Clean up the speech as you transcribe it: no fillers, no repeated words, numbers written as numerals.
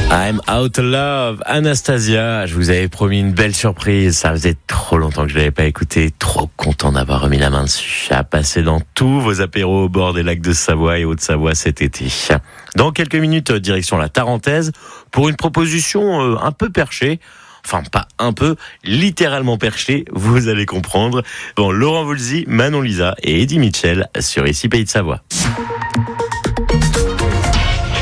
I'm out of love, Anastasia. Je vous avais promis une belle surprise. Ça faisait trop longtemps que je l'avais pas écouté. Trop content d'avoir remis la main dessus. À passer dans tous vos apéros au bord des lacs de Savoie et Haute-Savoie cet été. Dans quelques minutes, direction la Tarentaise pour une proposition un peu perchée. Enfin, pas un peu, littéralement perché, vous allez comprendre. Bon, Laurent Voulzy, Manon Lisa et Eddie Mitchell sur Ici Pays de Savoie.